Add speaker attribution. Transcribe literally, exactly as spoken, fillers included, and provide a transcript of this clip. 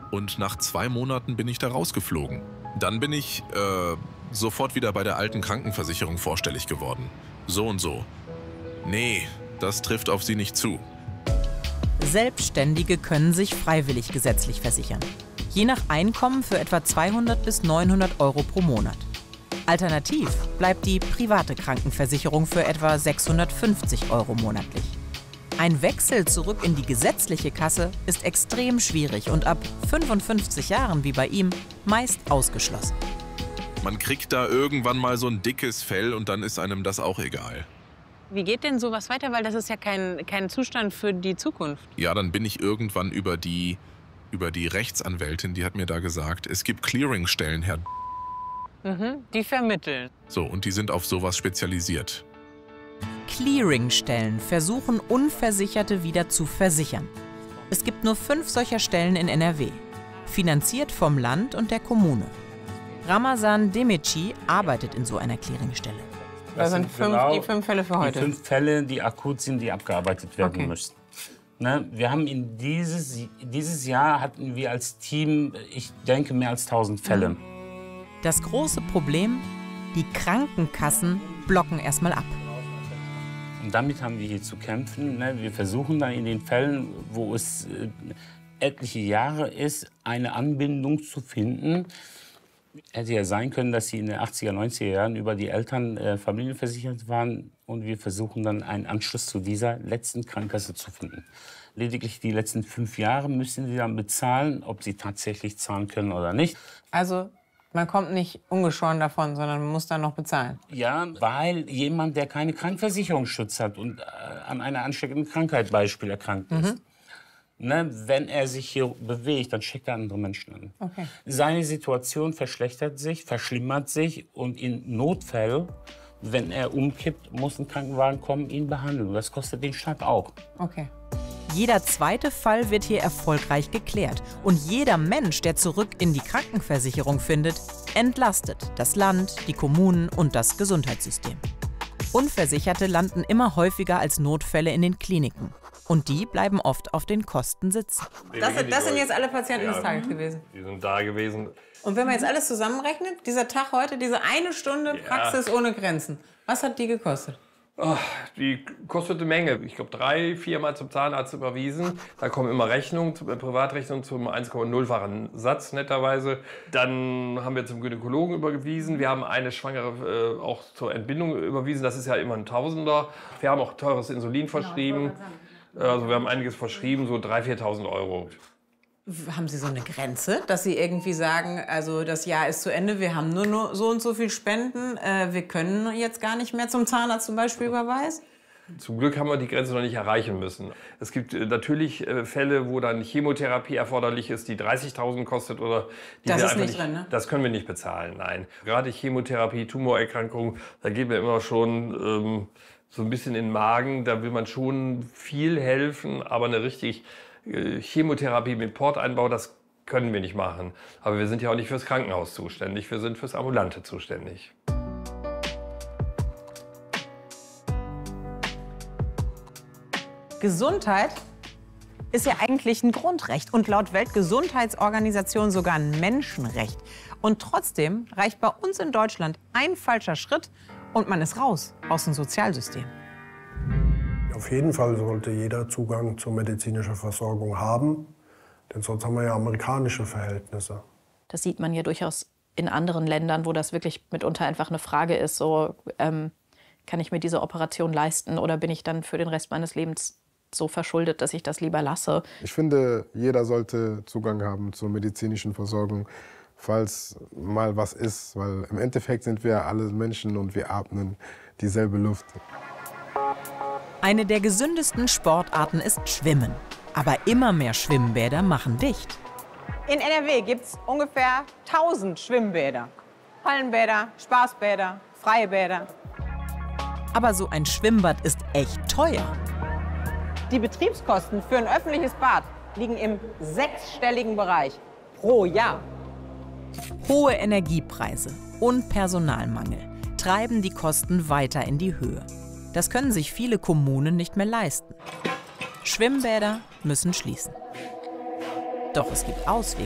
Speaker 1: Und nach zwei Monaten bin ich da rausgeflogen. Dann bin ich äh, sofort wieder bei der alten Krankenversicherung vorstellig geworden. So und so. Nee, das trifft auf sie nicht zu.
Speaker 2: Selbstständige können sich freiwillig gesetzlich versichern. Je nach Einkommen für etwa zweihundert bis neunhundert Euro pro Monat. Alternativ bleibt die private Krankenversicherung für etwa sechshundertfünfzig Euro monatlich. Ein Wechsel zurück in die gesetzliche Kasse ist extrem schwierig und ab fünfundfünfzig Jahren wie bei ihm meist ausgeschlossen.
Speaker 1: Man kriegt da irgendwann mal so ein dickes Fell und dann ist einem das auch egal.
Speaker 3: Wie geht denn sowas weiter? Weil das ist ja kein, kein Zustand für die Zukunft.
Speaker 1: Ja, dann bin ich irgendwann über die, über die Rechtsanwältin, die hat mir da gesagt, es gibt Clearingstellen, Herr.
Speaker 3: Mhm, die vermitteln.
Speaker 1: So, und die sind auf sowas spezialisiert.
Speaker 2: Clearingstellen versuchen, Unversicherte wieder zu versichern. Es gibt nur fünf solcher Stellen in N R W, finanziert vom Land und der Kommune. Ramazan Demeci arbeitet in so einer Clearingstelle.
Speaker 3: Das sind fünf,
Speaker 4: genau
Speaker 3: die fünf Fälle für heute.
Speaker 4: Die fünf Fälle, die akut sind, die abgearbeitet werden
Speaker 3: Okay.
Speaker 4: müssen. Ne, wir haben in dieses, dieses Jahr hatten wir als Team, ich denke, mehr als tausend Fälle.
Speaker 2: Das große Problem, die Krankenkassen blocken erstmal ab.
Speaker 4: Und damit haben wir hier zu kämpfen. Ne? Wir versuchen dann in den Fällen, wo es äh, etliche Jahre ist, eine Anbindung zu finden. Hätte ja sein können, dass sie in den achtziger, neunziger Jahren über die Eltern äh, familienversichert waren. Und wir versuchen dann einen Anschluss zu dieser letzten Krankenkasse zu finden. Lediglich die letzten fünf Jahre müssen sie dann bezahlen, ob sie tatsächlich zahlen können oder nicht.
Speaker 3: Also man kommt nicht ungeschoren davon, sondern man muss dann noch bezahlen.
Speaker 4: Ja, weil jemand, der keine Krankenversicherungsschutz hat und äh, an einer ansteckenden Krankheit Beispiel erkrankt ist, ne, wenn er sich hier bewegt, dann steckt er andere Menschen an.
Speaker 3: Okay.
Speaker 4: Seine Situation verschlechtert sich, verschlimmert sich und in Notfällen, wenn er umkippt, muss ein Krankenwagen kommen, ihn behandeln. Das kostet den Staat auch.
Speaker 3: Okay.
Speaker 2: Jeder zweite Fall wird hier erfolgreich geklärt. Und jeder Mensch, der zurück in die Krankenversicherung findet, entlastet das Land, die Kommunen und das Gesundheitssystem. Unversicherte landen immer häufiger als Notfälle in den Kliniken. Und die bleiben oft auf den Kosten sitzen.
Speaker 3: Das, das sind jetzt alle Patienten des Tages gewesen.
Speaker 5: Die sind da gewesen.
Speaker 3: Und wenn man jetzt alles zusammenrechnet, dieser Tag heute, diese eine Stunde Praxis ohne Grenzen, was hat die gekostet?
Speaker 5: Oh, die kostet eine Menge. Ich glaube, drei, viermal zum Zahnarzt überwiesen. Da kommen immer Rechnungen, Privatrechnungen zum eins Komma null-fachen Satz netterweise. Dann haben wir zum Gynäkologen überwiesen. Wir haben eine Schwangere äh, auch zur Entbindung überwiesen. Das ist ja immer ein Tausender. Wir haben auch teures Insulin verschrieben. Also wir haben einiges verschrieben, so dreitausend, viertausend Euro.
Speaker 3: Haben Sie so eine Grenze, dass Sie irgendwie sagen, also das Jahr ist zu Ende, wir haben nur, nur so und so viel Spenden, äh, wir können jetzt gar nicht mehr zum Zahnarzt zum Beispiel überweisen?
Speaker 5: Zum Glück haben wir die Grenze noch nicht erreichen müssen. Es gibt äh, natürlich äh, Fälle, wo dann Chemotherapie erforderlich ist, die dreißigtausend kostet oder die
Speaker 3: Das
Speaker 5: wir
Speaker 3: ist
Speaker 5: einfach
Speaker 3: nicht drin, ne?
Speaker 5: Das können wir nicht bezahlen, nein. Gerade Chemotherapie, Tumorerkrankungen, da geht mir immer schon ähm, so ein bisschen in den Magen. Da will man schon viel helfen, aber eine richtig äh, Chemotherapie mit Porteinbau, das können wir nicht machen. Aber wir sind ja auch nicht fürs Krankenhaus zuständig, wir sind fürs Ambulante zuständig.
Speaker 3: Gesundheit ist ja eigentlich ein Grundrecht und laut Weltgesundheitsorganisation sogar ein Menschenrecht. Und trotzdem reicht bei uns in Deutschland ein falscher Schritt und man ist raus aus dem Sozialsystem.
Speaker 6: Auf jeden Fall sollte jeder Zugang zur medizinischen Versorgung haben, denn sonst haben wir ja amerikanische Verhältnisse.
Speaker 7: Das sieht man ja durchaus in anderen Ländern, wo das wirklich mitunter einfach eine Frage ist, so ähm, kann ich mir diese Operation leisten oder bin ich dann für den Rest meines Lebens so verschuldet, dass ich das lieber lasse.
Speaker 8: Ich finde, jeder sollte Zugang haben zur medizinischen Versorgung, falls mal was ist, weil im Endeffekt sind wir alle Menschen und wir atmen dieselbe Luft.
Speaker 2: Eine der gesündesten Sportarten ist Schwimmen. Aber immer mehr Schwimmbäder machen dicht.
Speaker 3: In N R W gibt es ungefähr tausend Schwimmbäder. Hallenbäder, Spaßbäder, freie Bäder.
Speaker 2: Aber so ein Schwimmbad ist echt teuer.
Speaker 3: Die Betriebskosten für ein öffentliches Bad liegen im sechsstelligen Bereich pro Jahr.
Speaker 2: Hohe Energiepreise und Personalmangel treiben die Kosten weiter in die Höhe. Das können sich viele Kommunen nicht mehr leisten. Schwimmbäder müssen schließen. Doch es gibt Auswege.